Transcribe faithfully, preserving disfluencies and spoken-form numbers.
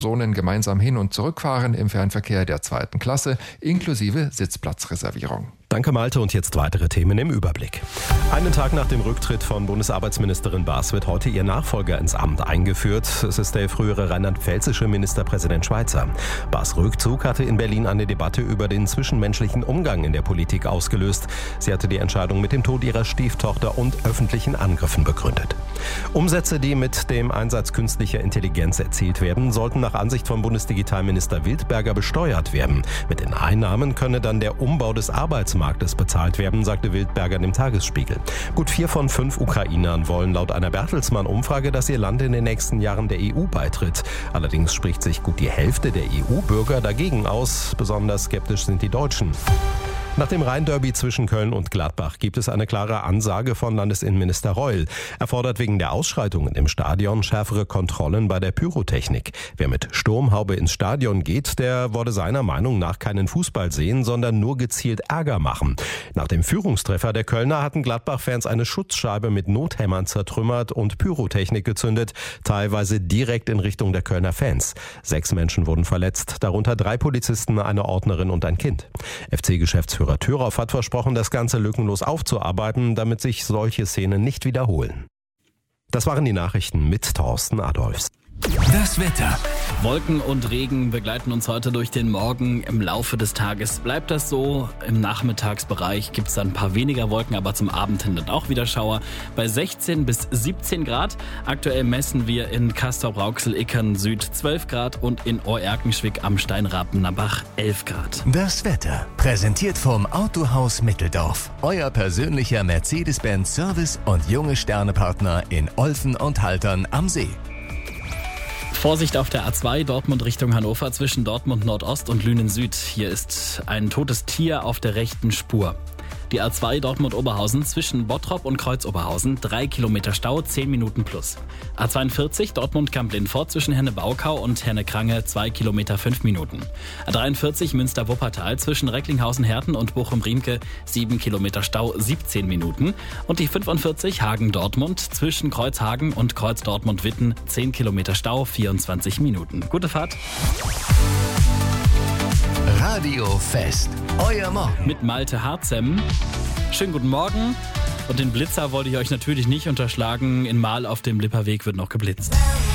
Personen gemeinsam hin- und zurückfahren im Fernverkehr der zweiten Klasse inklusive Sitzplatzreservierung. Danke Malte und jetzt weitere Themen im Überblick. Einen Tag nach dem Rücktritt von Bundesarbeitsministerin Baas wird heute ihr Nachfolger ins Amt eingeführt. Es ist der frühere rheinland-pfälzische Ministerpräsident Schweizer. Baas' Rückzug hatte in Berlin eine Debatte über den zwischenmenschlichen Umgang in der Politik ausgelöst. Sie hatte die Entscheidung mit dem Tod ihrer Stieftochter und öffentlichen Angriffen begründet. Umsätze, die mit dem Einsatz künstlicher Intelligenz erzielt werden, sollten nach Ansicht von Bundesdigitalminister Wildberger besteuert werden. Mit den Einnahmen könne dann der Umbau des Arbeitsmarktes Marktes bezahlt werden, sagte Wildberger dem Tagesspiegel. Gut vier von fünf Ukrainern wollen laut einer Bertelsmann-Umfrage, dass ihr Land in den nächsten Jahren der E U beitritt. Allerdings spricht sich gut die Hälfte der E U-Bürger dagegen aus. Besonders skeptisch sind die Deutschen. Nach dem Rhein-Derby zwischen Köln und Gladbach gibt es eine klare Ansage von Landesinnenminister Reul. Er fordert wegen der Ausschreitungen im Stadion schärfere Kontrollen bei der Pyrotechnik. Wer mit Sturmhaube ins Stadion geht, der wolle seiner Meinung nach keinen Fußball sehen, sondern nur gezielt Ärger machen. Nach dem Führungstreffer der Kölner hatten Gladbach-Fans eine Schutzscheibe mit Nothämmern zertrümmert und Pyrotechnik gezündet, teilweise direkt in Richtung der Kölner Fans. Sechs Menschen wurden verletzt, darunter drei Polizisten, eine Ordnerin und ein Kind. F C-Geschäftsführer Thüroff hat versprochen, das Ganze lückenlos aufzuarbeiten, damit sich solche Szenen nicht wiederholen. Das waren die Nachrichten mit Thorsten Adolfs. Das Wetter. Wolken und Regen begleiten uns heute durch den Morgen. Im Laufe des Tages bleibt das so. Im Nachmittagsbereich gibt es dann ein paar weniger Wolken, aber zum Abend hin dann auch wieder Schauer. Bei sechzehn bis siebzehn Grad. Aktuell messen wir in Castrop-Rauxel-Ickern Süd zwölf Grad und in Ohr-Erkenschwick am Steinrapener Bach elf Grad. Das Wetter. Präsentiert vom Autohaus Mitteldorf. Euer persönlicher Mercedes-Benz Service und junge Sternepartner in Olfen und Haltern am See. Vorsicht auf der A zwei Dortmund Richtung Hannover zwischen Dortmund Nordost und Lünen Süd. Hier ist ein totes Tier auf der rechten Spur. Die A zwei Dortmund Oberhausen zwischen Bottrop und Kreuz Oberhausen, drei Kilometer Stau, zehn Minuten plus. A zweiundvierzig Dortmund Kamp-Lindfort zwischen Henne-Baukau und Herne-Krange, zwei Kilometer, fünf Minuten. A dreiundvierzig Münster-Wuppertal zwischen Recklinghausen-Herten und Bochum-Riemke, sieben Kilometer Stau, siebzehn Minuten. Und die fünfundvierzig Hagen-Dortmund zwischen Kreuzhagen und Kreuz-Dortmund-Witten, zehn Kilometer Stau, vierundzwanzig Minuten. Gute Fahrt. Radio Fest. Euer Morgen. Mit Malte Harzem. Schönen guten Morgen. Und den Blitzer wollte ich euch natürlich nicht unterschlagen. In Mahl auf dem Lipperweg wird noch geblitzt.